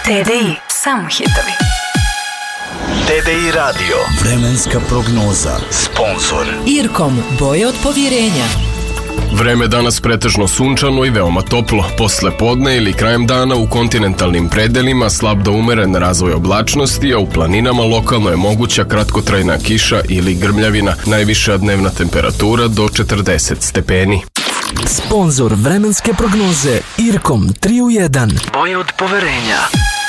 TDI, samo hitovi. TDI Radio. Vremenska prognoza. Sponzor Irkom, boje od povjerenja. Vreme danas pretežno sunčano i veoma toplo. Posle podne ili krajem dana u kontinentalnim predelima slab do umeren razvoj oblačnosti, a u planinama lokalno je moguća kratkotrajna kiša ili grmljavina. Najviša dnevna temperatura do 40 stepeni. Sponzor vremenske prognoze Irkom 3 u 1. boje od poverenja.